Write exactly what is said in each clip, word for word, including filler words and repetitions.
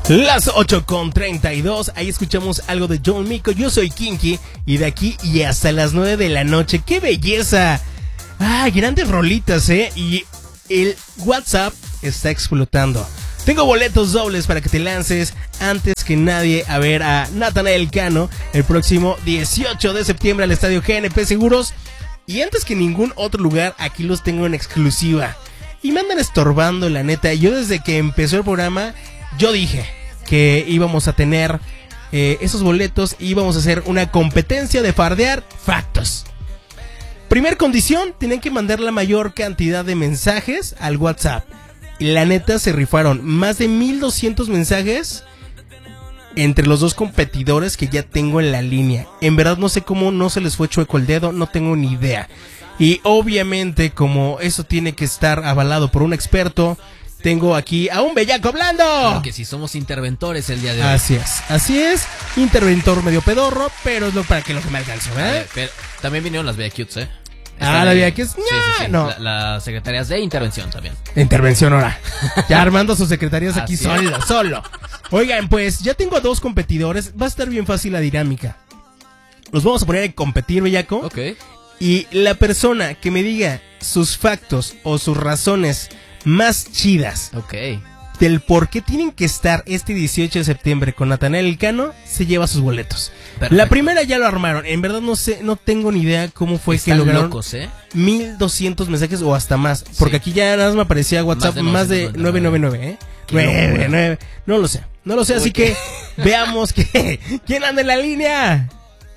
Las ocho con treinta y dos, ahí escuchamos algo de John Mico. Yo soy Kinky y de aquí y hasta las nueve de la noche. ¡Qué belleza! ¡Ah, grandes rolitas, eh! Y el WhatsApp está explotando. Tengo boletos dobles para que te lances antes que nadie a ver a Natanael Cano el próximo dieciocho de septiembre al Estadio G N P Seguros. Y antes que ningún otro lugar, aquí los tengo en exclusiva. Y me andan estorbando, la neta. Yo desde que empezó el programa, yo dije que íbamos a tener eh, esos boletos y íbamos a hacer una competencia de fardear factos. Primer condición, tienen que mandar la mayor cantidad de mensajes al WhatsApp. Y la neta se rifaron más de mil doscientos mensajes entre los dos competidores que ya tengo en la línea. En verdad no sé cómo no se les fue chueco el dedo, no tengo ni idea. Y obviamente como eso tiene que estar avalado por un experto, tengo aquí a un bellaco hablando. Claro que sí, somos interventores el día de hoy. Así es, así es. Interventor medio pedorro, pero es lo para que lo que me alcanzo, ¿eh? Pero también vinieron las Bellacuts, ¿eh? Ah, la Bellacuts, sí, sí, sí. no. La, las secretarias de intervención también. Intervención ahora. Ya armando sus secretarías aquí Así solo, solo. Oigan, pues ya tengo a dos competidores. Va a estar bien fácil la dinámica. Los vamos a poner a competir, bellaco. Ok. Y la persona que me diga sus factos o sus razones más chidas, Ok. del por qué tienen que estar este dieciocho de septiembre con Natanael Cano, se lleva sus boletos. Perfecto. La primera ya lo armaron. En verdad no sé, no tengo ni idea cómo fue Están que lograron locos, ¿eh? mil doscientos mensajes o hasta más. Porque Sí. aquí ya nada más me aparecía WhatsApp más de, Más de novecientos noventa y nueve, ¿eh? Qué nueve, locura. nueve. No lo sé, no lo sé, así Uy. que veamos que quién anda en la línea.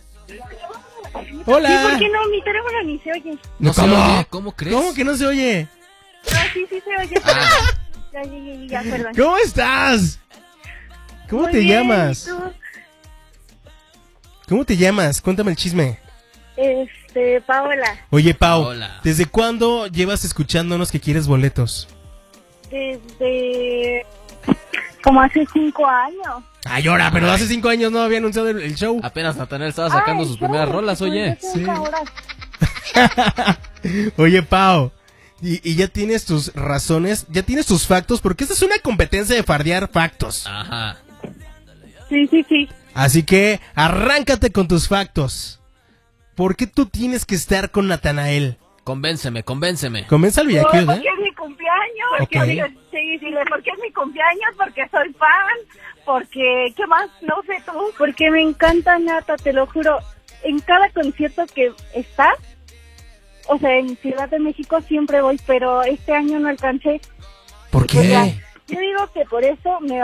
Hola. Sí, ¿por qué no? Mi teléfono ni se oye. No se ¿Cómo? oye, ¿cómo crees? ¿Cómo que no se oye? No, sí, sí se oye. Ah. Ya, ya, ya, ya, perdón. ¿Cómo estás? ¿Cómo Muy te bien, llamas? ¿y tú? ¿Cómo te llamas? Cuéntame el chisme. Este, Paola, Oye, Pau, Hola. ¿desde cuándo llevas escuchándonos que quieres boletos? desde como hace cinco años. Ay, ahora, pero hace cinco años no había anunciado el, el show. Apenas Natanael estaba sacando Ay, sus yo, primeras rolas, pues, oye. hace cinco horas. Oye, Pau, y, y ya tienes tus razones, ya tienes tus factos, porque esta es una competencia de fardear factos. Ajá. Sí, sí, sí. Así que arráncate con tus factos. ¿Por qué tú tienes que estar con Natanael? Convénceme, convénceme. Comienza el No, Villacuil, porque ¿eh? es mi cumpleaños. Porque, Ok. digo, sí, sí, porque es mi cumpleaños, porque soy fan, porque, ¿qué más? No sé tú. Porque me encanta Nata, te lo juro. En cada concierto que está, o sea, en Ciudad de México siempre voy, pero este año no alcancé. ¿Por O sea, qué? yo digo que por eso me,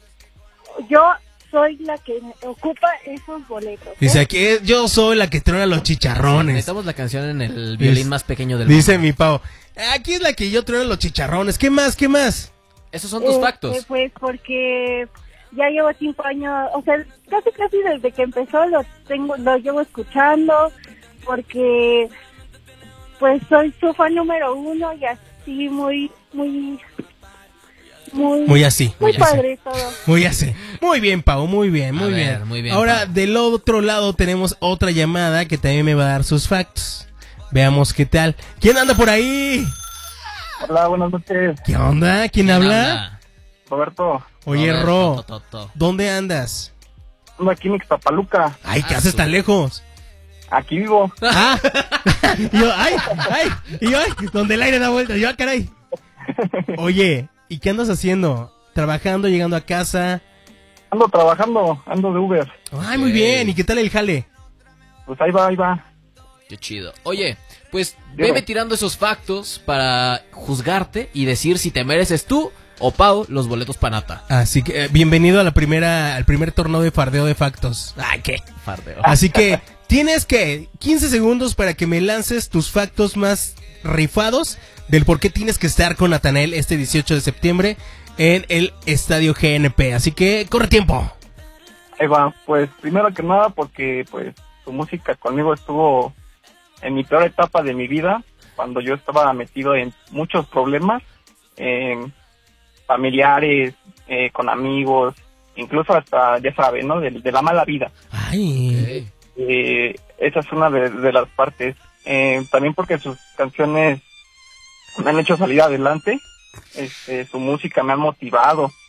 yo soy la que me ocupa esos boletos. ¿eh? Dice aquí, eh, yo soy la que truena los chicharrones. Necesitamos la canción en el violín Dice- más pequeño del Dice mundo. mi Pau, aquí es la que yo trueno los chicharrones. ¿Qué más? ¿Qué más? Esos son tus Este, factos. Pues porque ya llevo cinco años, o sea, casi casi desde que empezó lo tengo, lo llevo escuchando, porque pues soy su fan número uno y así muy, muy, muy, Muy así. muy Muy así. padre todo. Muy así. Muy bien, Pau, muy bien, muy A ver, bien. muy bien, Ahora, Pau. del otro lado tenemos otra llamada que también me va a dar sus factos. Veamos qué tal. ¿Quién anda por ahí? Hola, buenas noches, ¿Qué onda? ¿Quién, habla? Roberto. Oye, Roberto, Ro, to, to, to. ¿dónde andas? Ando aquí en Ixtapaluca. Ay, ¿qué Ah, haces su- tan lejos? Aquí vivo. Ah, y yo, ay, ay, y yo, ay, donde el aire da vueltas, yo, ah, caray. Oye, ¿y qué andas haciendo? ¿Trabajando, llegando a casa? Ando trabajando, ando de Uber. Ay, muy Ok. bien, ¿y qué tal el jale? Pues ahí va, ahí va. Qué chido. Oye, pues Dime. veme tirando esos factos para juzgarte y decir si te mereces tú o Pau los boletos panata. Así que, eh, bienvenido a la primera, al primer torneo de fardeo de factos. Ay, ¿qué? Fardeo. Así que, tienes que quince segundos para que me lances tus factos más rifados del por qué tienes que estar con Natanael este dieciocho de septiembre en el Estadio G N P. Así que, corre tiempo. Ahí va. Pues primero que nada porque pues su música conmigo estuvo en mi peor etapa de mi vida, cuando yo estaba metido en muchos problemas, eh, familiares, eh, con amigos, incluso hasta, ya saben, ¿no? De, de la mala vida. Ay. Ok. Eh, esa es una de, de las partes. Eh, también porque sus canciones me han hecho salir adelante. Este, su música me ha motivado.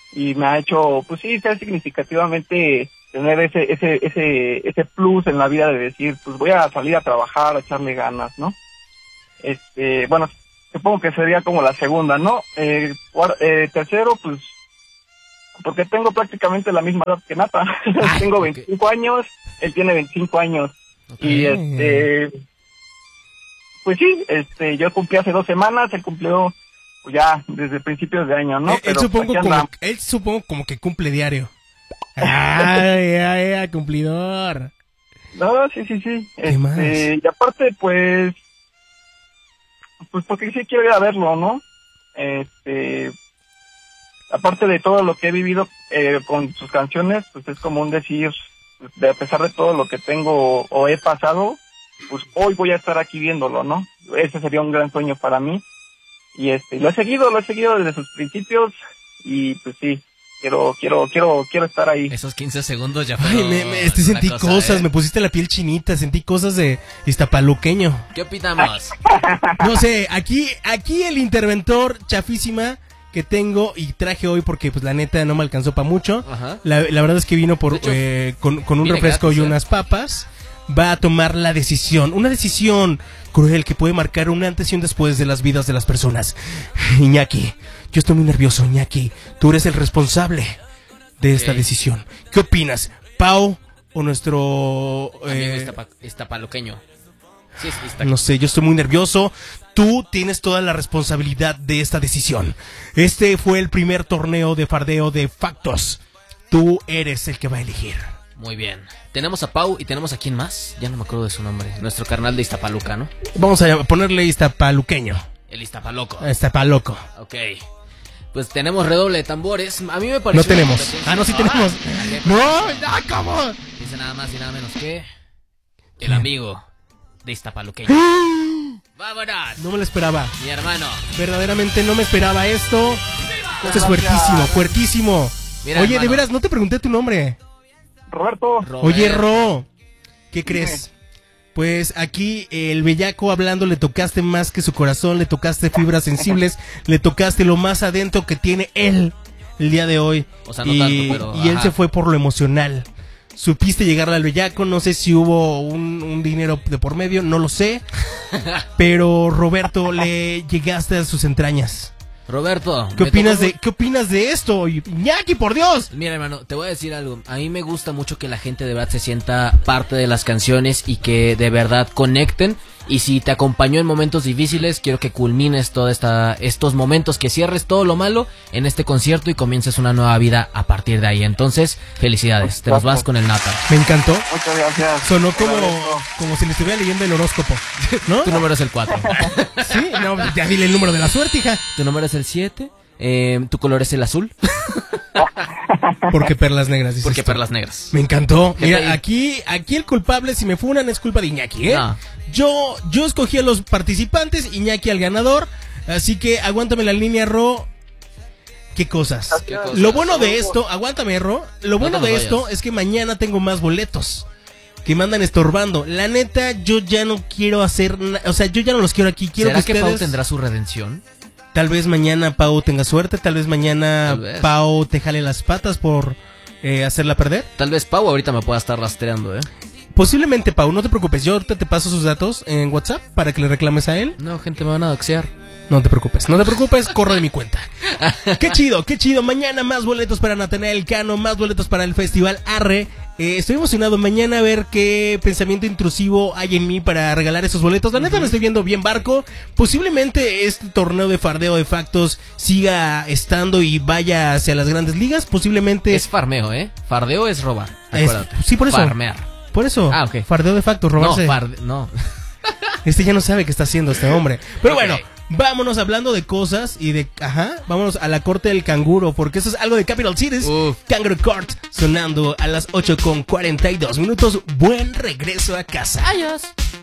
y me ha hecho, pues sí, ser significativamente tener ese ese ese ese plus en la vida de decir, pues voy a salir a trabajar, a echarle ganas, ¿no? Este, bueno, supongo que sería como la segunda, ¿no? Eh, cuar- eh, tercero, pues, porque tengo prácticamente la misma edad que Nata. Ay, tengo okay. veinticinco años, él tiene veinticinco años. Okay. Y este, pues sí, este, yo cumplí hace dos semanas, él cumplió pues ya desde principios de año, ¿no? Eh, él, Pero supongo aquí como, andamos. él supongo como que cumple diario. Ay, ay, ay, cumplidor. No, sí, sí, sí. ¿Qué más? Este, y aparte, pues, pues porque sí quiero ir a verlo, ¿no? Este, aparte de todo lo que he vivido eh, con sus canciones, pues es como un decir, de a pesar de todo lo que tengo o he pasado, pues hoy voy a estar aquí viéndolo, ¿no? Ese sería un gran sueño para mí. Y este, lo he seguido, lo he seguido desde sus principios y pues sí, quiero, quiero, quiero, quiero estar ahí. Esos quince segundos ya Ay, fueron me, me- este, una sentí cosa, cosas, ¿eh? me pusiste la piel chinita, sentí cosas de iztapaluqueño. ¿Qué opinamos? No sé, aquí, aquí el interventor chafísima que tengo y traje hoy porque pues la neta no me alcanzó para mucho. Ajá. La, la verdad es que vino por De hecho, eh, con, con un viene refresco gratis, y ¿eh? unas papas. Va a tomar la decisión, una decisión cruel que puede marcar un antes y un después de las vidas de las personas. Iñaki, yo estoy muy nervioso, Iñaki. Tú eres el responsable de esta Ok. decisión. ¿Qué opinas, Pau o nuestro Amigo eh, iztapa- iztapaluqueño. Sí, es izta- no sé, yo estoy muy nervioso. Tú tienes toda la responsabilidad de esta decisión. Este fue el primer torneo de fardeo de Factos. Tú eres el que va a elegir. Muy bien. Tenemos a Pau y tenemos a quién más. Ya no me acuerdo de su nombre. Nuestro carnal de Iztapaluca, ¿no? Vamos a ponerle iztapaluqueño. El Iztapaloco. Iztapaloco. Ok. Pues tenemos redoble de tambores. A mí me parece. No tenemos. una competencia- Ah, no, sí Ah, tenemos. ¿qué No, pasa? no, ¿cómo? Dice nada más y nada menos que. El ¿Quién? amigo de Iztapaluqueño. ¡Vámonos! No me lo esperaba. Mi hermano. Verdaderamente no me esperaba esto. Esto es fuertísimo, fuertísimo. Mira, Oye, de hermano. veras, no te pregunté tu nombre. Roberto, Roberto. Oye, Ro, ¿qué crees? Pues aquí el bellaco hablando le tocaste más que su corazón, le tocaste fibras sensibles, le tocaste lo más adentro que tiene él el día de hoy. O sea, no y, tanto, pero, y él ajá. se fue por lo emocional. Supiste llegarle al bellaco, no sé si hubo un, un dinero de por medio, no lo sé. Pero Roberto, le llegaste a sus entrañas. Roberto. ¿Qué me opinas tocó de, qué opinas de esto? Iñaki, por Dios. Mira, hermano, te voy a decir algo. A mí me gusta mucho que la gente de verdad se sienta parte de las canciones y que de verdad conecten. Y si te acompañó en momentos difíciles, quiero que culmines todos estos momentos, que cierres todo lo malo en este concierto y comiences una nueva vida a partir de ahí. Entonces, felicidades. Te nos vas con el Nata. Me encantó. muchas gracias. Sonó como, Agradezco. como si le estuviera leyendo el horóscopo, ¿no? Tu número es el cuatro. Sí, no, ya dile el número de la suerte, hija. Tu número es el siete. Eh, tu color es el azul. Porque perlas negras, dices Porque tú. perlas negras. Me encantó. ¿Qué Mira, te- aquí, aquí el culpable, si me funan, es culpa de Iñaki, ¿eh? No. Yo, yo escogí a los participantes, Iñaki al ganador, así que aguántame la línea, Ro. ¿Qué cosas? ¿Qué cosas? Lo bueno de esto, aguántame, Ro. Lo bueno te de nos esto vayas. es que mañana tengo más boletos que me andan estorbando. La neta, yo ya no quiero hacer, na- o sea, yo ya no los quiero aquí. Quiero ¿Será que que Pau ustedes... tendrá su redención? Tal vez mañana Pau tenga suerte, tal vez mañana Tal vez. Pau te jale las patas por eh, hacerla perder. Tal vez Pau ahorita me pueda estar rastreando, ¿eh? Posiblemente, Pau, no te preocupes, yo ahorita te paso sus datos en WhatsApp para que le reclames a él. No, gente, me van a doxear. No te preocupes, no te preocupes, corro de mi cuenta. Qué chido, qué chido. Mañana más boletos para Natanael Cano, más boletos para el Festival Arre. Eh, estoy emocionado mañana a ver qué pensamiento intrusivo hay en mí para regalar esos boletos. La neta me estoy viendo bien barco. Posiblemente este torneo de fardeo de factos siga estando y vaya hacia las grandes ligas. Posiblemente... Es farmeo, ¿eh? Fardeo es robar. Es- Acuérdate. sí, por eso. Farmear. Por eso, Ah, ok. fardeo de factos, robarse. No, farde... No. Este ya no sabe qué está haciendo este hombre. Pero Ok. bueno, vámonos hablando de cosas y de... Ajá, vámonos a la corte del canguro, porque eso es algo de Capital Cities. Uf. Kangaroo Court, sonando a las ocho con cuarenta y dos minutos. Buen regreso a casa. Adiós.